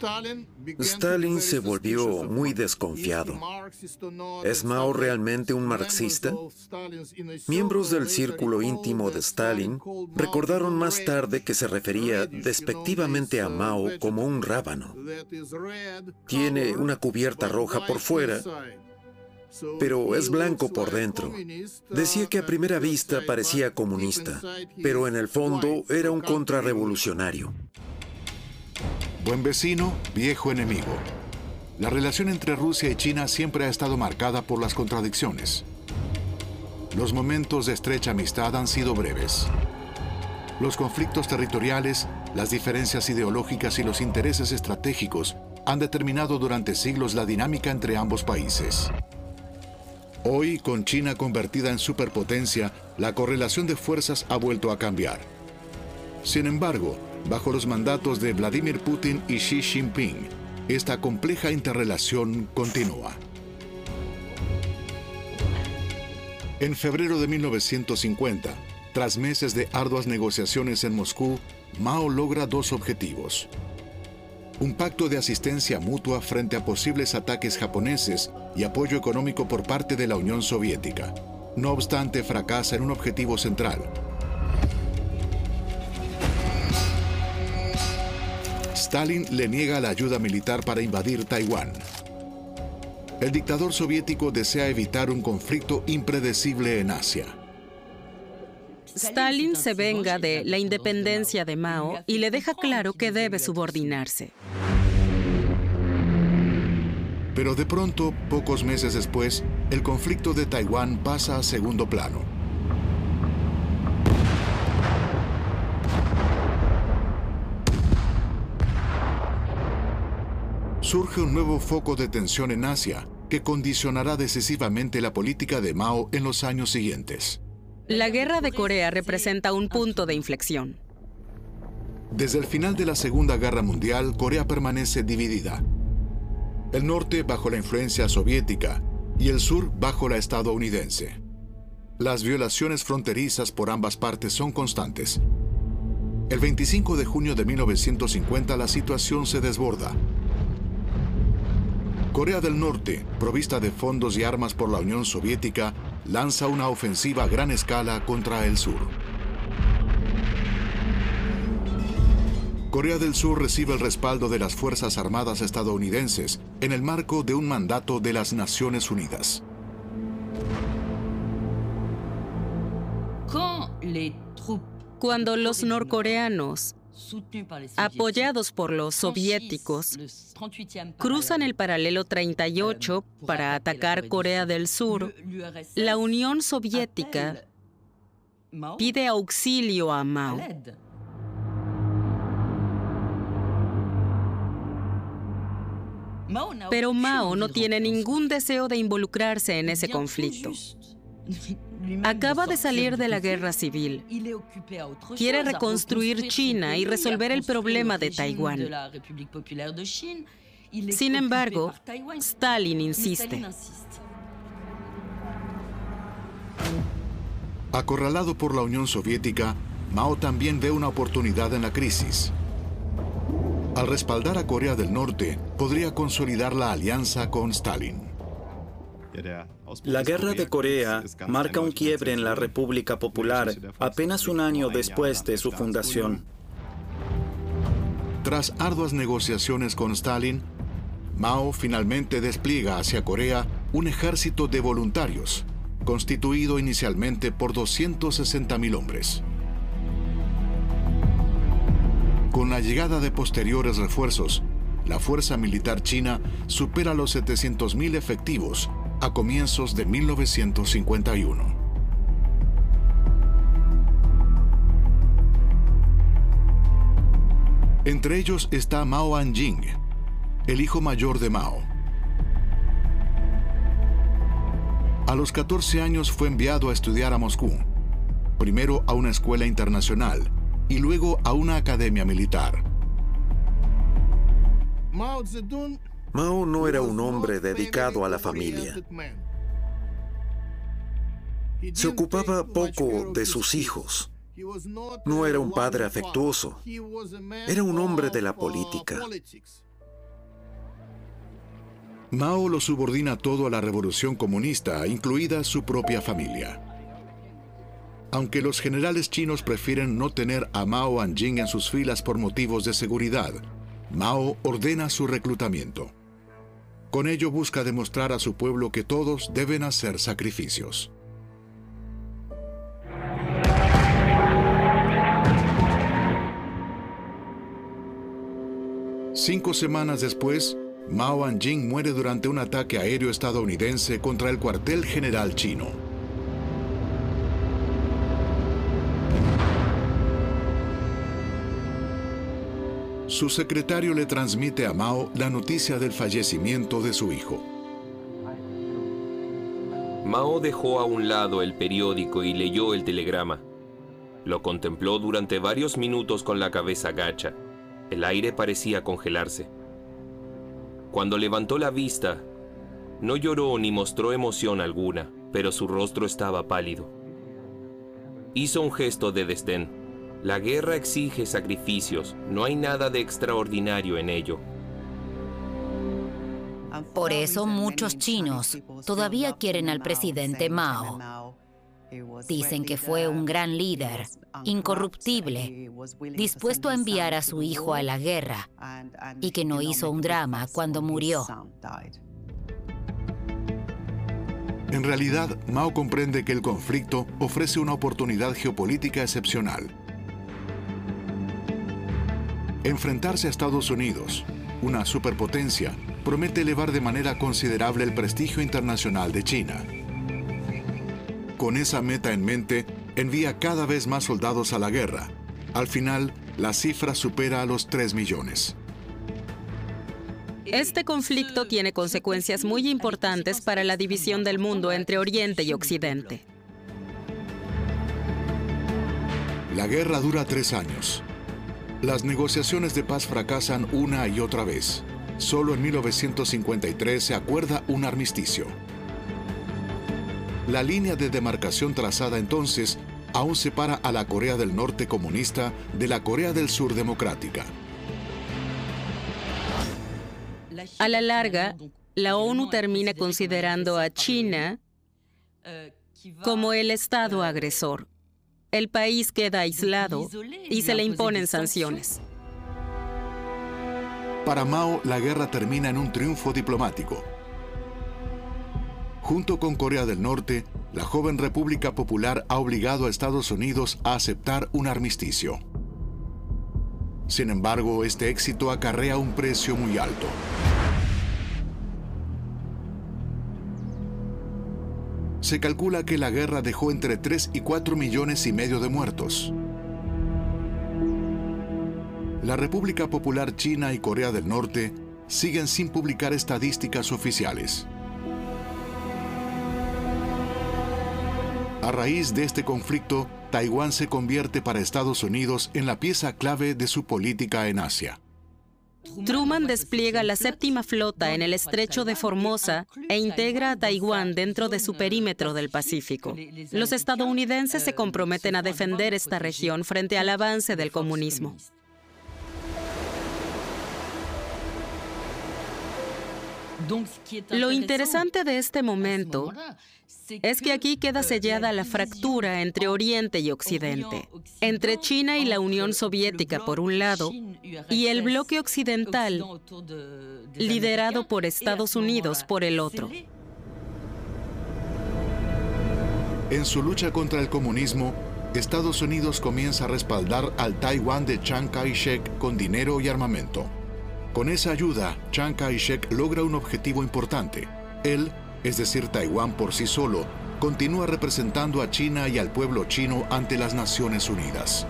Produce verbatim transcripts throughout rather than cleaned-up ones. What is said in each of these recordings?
Stalin se volvió muy desconfiado. ¿Es Mao realmente un marxista? Miembros del círculo íntimo de Stalin recordaron más tarde que se refería despectivamente a Mao como un rábano. Tiene una cubierta roja por fuera, pero es blanco por dentro. Decía que a primera vista parecía comunista, pero en el fondo era un contrarrevolucionario. Buen vecino, viejo enemigo. La relación entre Rusia y China siempre ha estado marcada por las contradicciones. Los momentos de estrecha amistad han sido breves. Los conflictos territoriales, las diferencias ideológicas y los intereses estratégicos han determinado durante siglos la dinámica entre ambos países. Hoy, con China convertida en superpotencia, la correlación de fuerzas ha vuelto a cambiar. Sin embargo, bajo los mandatos de Vladimir Putin y Xi Jinping, esta compleja interrelación continúa. En febrero de mil novecientos cincuenta, tras meses de arduas negociaciones en Moscú, Mao logra dos objetivos: un pacto de asistencia mutua frente a posibles ataques japoneses y apoyo económico por parte de la Unión Soviética. No obstante, fracasa en un objetivo central: Stalin le niega la ayuda militar para invadir Taiwán. El dictador soviético desea evitar un conflicto impredecible en Asia. Stalin se venga de la independencia de Mao y le deja claro que debe subordinarse. Pero de pronto, pocos meses después, el conflicto de Taiwán pasa a segundo plano. Surge un nuevo foco de tensión en Asia que condicionará decisivamente la política de Mao en los años siguientes. La Guerra de Corea representa un punto de inflexión. Desde el final de la Segunda Guerra Mundial, Corea permanece dividida. El norte bajo la influencia soviética y el sur bajo la estadounidense. Las violaciones fronterizas por ambas partes son constantes. El veinticinco de junio de mil novecientos cincuenta la situación se desborda. Corea del Norte, provista de fondos y armas por la Unión Soviética, lanza una ofensiva a gran escala contra el sur. Corea del Sur recibe el respaldo de las Fuerzas Armadas estadounidenses en el marco de un mandato de las Naciones Unidas. Cuando los norcoreanos, apoyados por los soviéticos, cruzan el paralelo treinta y ocho para atacar Corea del Sur, la Unión Soviética pide auxilio a Mao. Pero Mao no tiene ningún deseo de involucrarse en ese conflicto. Acaba de salir de la guerra civil. Quiere reconstruir China y resolver el problema de Taiwán. Sin embargo, Stalin insiste. Acorralado por la Unión Soviética, Mao también ve una oportunidad en la crisis. Al respaldar a Corea del Norte, podría consolidar la alianza con Stalin. La Guerra de Corea marca un quiebre en la República Popular apenas un año después de su fundación. Tras arduas negociaciones con Stalin, Mao finalmente despliega hacia Corea un ejército de voluntarios, constituido inicialmente por doscientos sesenta mil hombres. Con la llegada de posteriores refuerzos, la fuerza militar china supera los setecientos mil efectivos a comienzos de mil novecientos cincuenta y uno. Entre ellos está Mao Anjing, el hijo mayor de Mao. A los catorce años fue enviado a estudiar a Moscú, primero a una escuela internacional y luego a una academia militar. Mao no era un hombre dedicado a la familia. Se ocupaba poco de sus hijos. No era un padre afectuoso. Era un hombre de la política. Mao lo subordina todo a la revolución comunista, incluida su propia familia. Aunque los generales chinos prefieren no tener a Mao Anjing en sus filas por motivos de seguridad, Mao ordena su reclutamiento. Con ello busca demostrar a su pueblo que todos deben hacer sacrificios. Cinco semanas después, Mao Anjing muere durante un ataque aéreo estadounidense contra el cuartel general chino. Su secretario le transmite a Mao la noticia del fallecimiento de su hijo. Mao dejó a un lado el periódico y leyó el telegrama. Lo contempló durante varios minutos con la cabeza gacha. El aire parecía congelarse. Cuando levantó la vista, no lloró ni mostró emoción alguna, pero su rostro estaba pálido. Hizo un gesto de desdén. La guerra exige sacrificios, no hay nada de extraordinario en ello. Por eso muchos chinos todavía quieren al presidente Mao. Dicen que fue un gran líder, incorruptible, dispuesto a enviar a su hijo a la guerra y que no hizo un drama cuando murió. En realidad, Mao comprende que el conflicto ofrece una oportunidad geopolítica excepcional. Enfrentarse a Estados Unidos, una superpotencia, promete elevar de manera considerable el prestigio internacional de China. Con esa meta en mente, envía cada vez más soldados a la guerra. Al final, la cifra supera a los tres millones. Este conflicto tiene consecuencias muy importantes para la división del mundo entre Oriente y Occidente. La guerra dura tres años. Las negociaciones de paz fracasan una y otra vez. Solo en mil novecientos cincuenta y tres se acuerda un armisticio. La línea de demarcación trazada entonces aún separa a la Corea del Norte comunista de la Corea del Sur democrática. A la larga, la ONU termina considerando a China como el Estado agresor. El país queda aislado y se le imponen sanciones. Para Mao, la guerra termina en un triunfo diplomático. Junto con Corea del Norte, la joven República Popular ha obligado a Estados Unidos a aceptar un armisticio. Sin embargo, este éxito acarrea un precio muy alto. Se calcula que la guerra dejó entre tres y cuatro millones y medio de muertos. La República Popular China y Corea del Norte siguen sin publicar estadísticas oficiales. A raíz de este conflicto, Taiwán se convierte para Estados Unidos en la pieza clave de su política en Asia. Truman despliega la séptima flota en el estrecho de Formosa e integra a Taiwán dentro de su perímetro del Pacífico. Los estadounidenses se comprometen a defender esta región frente al avance del comunismo. Lo interesante de este momento es que aquí queda sellada la fractura entre Oriente y Occidente, entre China y la Unión Soviética por un lado, y el bloque occidental, liderado por Estados Unidos por el otro. En su lucha contra el comunismo, Estados Unidos comienza a respaldar al Taiwán de Chiang Kai-shek con dinero y armamento. Con esa ayuda, Chiang Kai-shek logra un objetivo importante. Él, es decir, Taiwán por sí solo, continúa representando a China y al pueblo chino ante las Naciones Unidas.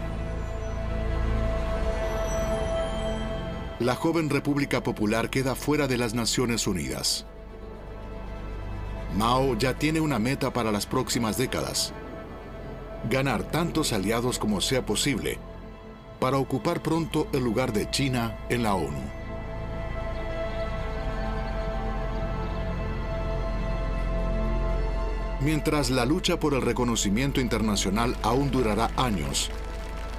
La joven República Popular queda fuera de las Naciones Unidas. Mao ya tiene una meta para las próximas décadas: ganar tantos aliados como sea posible para ocupar pronto el lugar de China en la ONU. Mientras la lucha por el reconocimiento internacional aún durará años,